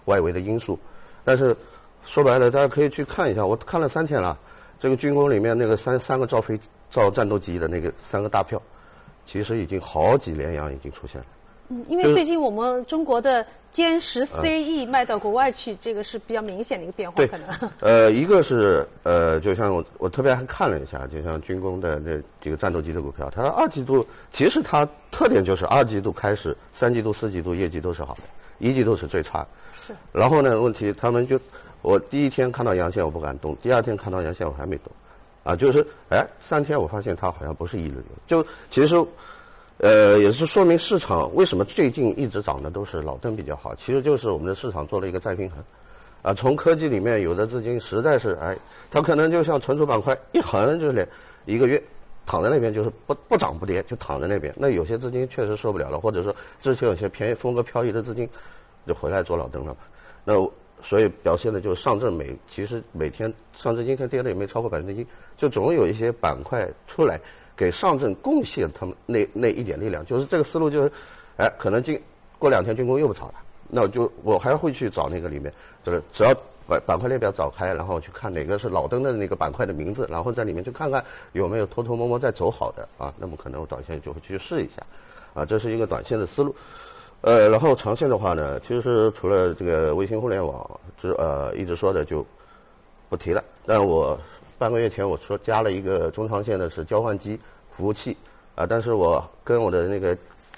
外围的因素。但是说白了，大家可以去看一下，我看了3天了，这个军工里面那个三个造战斗机的那个3个大票，其实已经好几连阳已经出现了。 因为最近我们中国的歼10CE卖到国外去，这个是比较明显的一个变化， 对， 可能。 一个是就像我特别还看了一下，就像军工的那几个战斗机的股票，它2季度其实它特点就是2季度开始，3季度、4季度业绩都是好的，1季度是最差的。 是。 然后呢，问题他们我第一天看到阳线我不敢动，第2天看到阳线我还没动，就是3天我发现它好像不是一流，就其实。也是说明市场为什么最近一直涨的都是老登比较好，其实就是我们的市场做了一个再平衡，从科技里面有的资金实在是它可能就像存储板块一横就是1个月躺在那边，就是不涨不跌就躺在那边，那有些资金确实受不了了，或者说之前有些便宜风格漂移的资金就回来做老登了嘛，那所以表现的就是上证其实每天上证今天跌的也没超过1%，就总有一些板块出来。给上证贡献他们那一点力量，就是这个思路，就是可能过2天军工又不炒了，那我还会去找那个里面，就是只要板块列表找开，然后去看哪个是老登的那个板块的名字，然后在里面去看看有没有偷偷摸摸在走好的那么可能我短线就会去试一下这是一个短线的思路。然后长线的话呢，其实除了这个卫星互联网一直说的就不提了，但我半个月前我说加了一个中长线的是交换机服务器但是我跟我的那个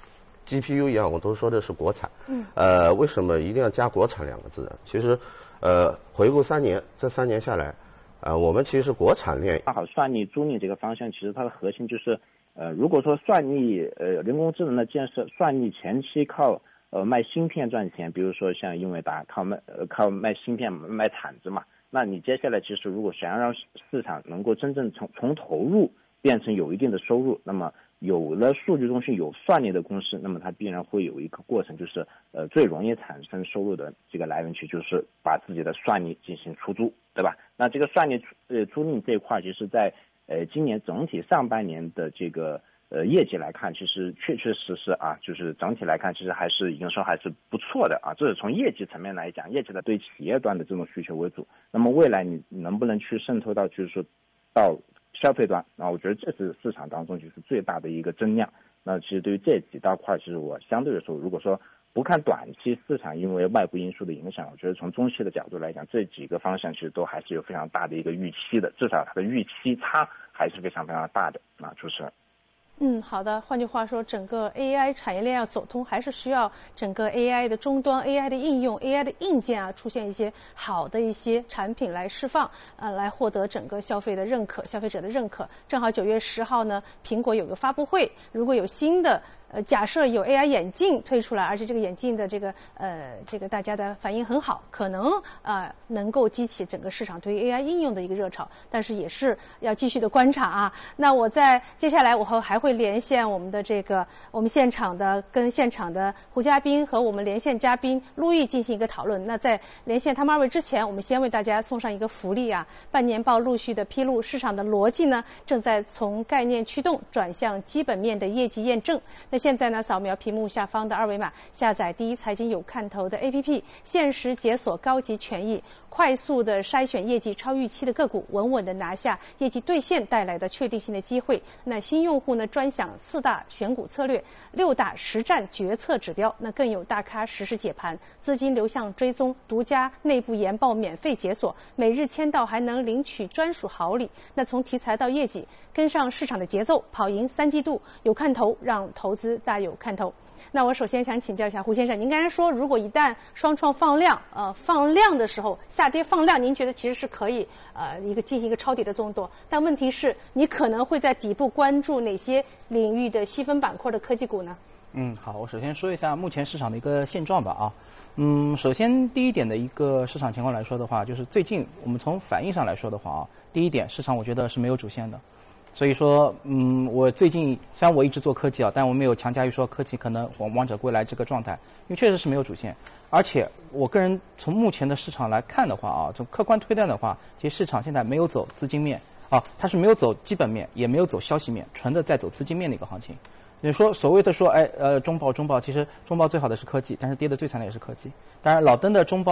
GPU 一样，我都说的是国产。为什么一定要加国产2个字呢？其实回顾3年，这3年下来我们其实国产链好算力、租赁这个方向，其实它的核心就是如果说算力人工智能的建设，算力前期靠卖芯片赚钱，比如说像英伟达靠卖芯片卖铲子嘛。那你接下来其实如果想要让市场能够真正从投入变成有一定的收入，那么有了数据中心有算力的公司，那么它必然会有一个过程，就是最容易产生收入的这个来源区就是把自己的算力进行出租，对吧？那这个算力租赁这一块，其实在今年整体上半年的这个业绩来看，其实确实就是整体来看，其实还是营收还是不错的这是从业绩层面来讲，业绩的对企业端的这种需求为主。那么未来你能不能去渗透到，就是说到消费端我觉得这是市场当中就是最大的一个增量。那其实对于这几大块，其实我相对来说，如果说不看短期市场因为外部因素的影响，我觉得从中期的角度来讲，这几个方向其实都还是有非常大的一个预期的，至少它的预期差还是非常非常大的主持人。 好的。换句话说，整个 AI 产业链要走通，还是需要整个 AI 的终端、AI 的应用、AI 的硬件出现一些好的一些产品来释放，来获得整个消费者的认可。正好9月10号呢，苹果有个发布会，如果有新的假设有 AI 眼镜推出来，而且这个眼镜的这个大家的反应很好，可能能够激起整个市场对于 AI 应用的一个热潮，但是也是要继续的观察那我接下来我还会连线我们的我们跟现场的胡嘉宾和我们连线嘉宾陆毅进行一个讨论。那在连线他们2位之前，我们先为大家送上一个福利半年报陆续的披露，市场的逻辑呢正在从概念驱动转向基本面的业绩验证。那现在呢，扫描屏幕下方的2维码，下载第一财经有看头的 APP， 限时解锁高级权益，快速的筛选业绩超预期的个股，稳稳的拿下业绩兑现带来的确定性的机会。那新用户呢，专享4大选股策略、6大实战决策指标，那更有大咖实时解盘、资金流向追踪、独家内部研报免费解锁，每日签到还能领取专属好礼。那从题材到业绩，跟上市场的节奏，跑赢3季度，有看头，让投资大有看头。那我首先想请教一下胡先生，您刚才说，如果一旦双创放量的时候下跌放量，您觉得其实是可以进行一个抄底的动作，但问题是你可能会在底部关注哪些领域的细分板块的科技股呢？ 好，我首先说一下目前市场的一个现状吧首先第一点的一个市场情况来说的话，就是最近我们从反应上来说的话第一点市场我觉得是没有主线的。所以说，我最近虽然我一直做科技但我没有强加于说科技可能往王者归来这个状态，因为确实是没有主线，而且我个人从目前的市场来看的话从客观推断的话，其实市场现在没有走资金面它是没有走基本面，也没有走消息面，纯的在走资金面的一个行情。你说所谓的说中报，其实中报最好的是科技，但是跌得最惨的也是科技。当然，老登的中报